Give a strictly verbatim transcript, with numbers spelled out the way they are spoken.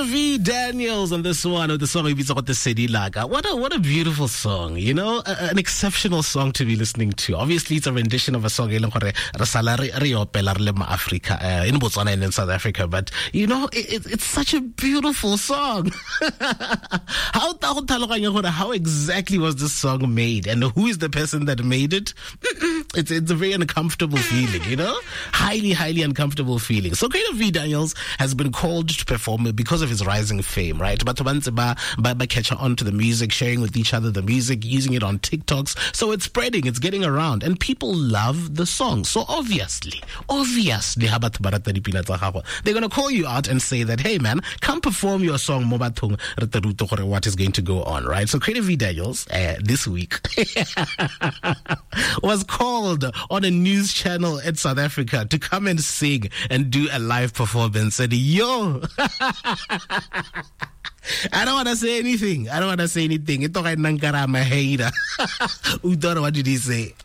Creator V Daniels on this one, with the song the City Laga. What a what a beautiful song, you know, a, an exceptional song to be listening to. Obviously, it's a rendition of a song in Africa, uh, in Botswana and in South Africa, but you know, it, it, it's such a beautiful song. how, how exactly was this song made, and who is the person that made it? It's it's a very uncomfortable feeling, you know, highly highly uncomfortable feeling. So Creator V Daniels has been called to perform because of his rising fame, right? But ba ba catch on to the music, sharing with each other the music, using it on TikToks. So it's spreading, it's getting around, and people love the song. So obviously, obviously, they're going to call you out and say that, hey man, come perform your song, what is going to go on, right? So Creator V Daniels, uh, this week, was called on a news channel in South Africa to come and sing and do a live performance. And yo, I don't want to say anything. I don't want to say anything. Ito kay Nangkarama hater. Udoro, what did he say?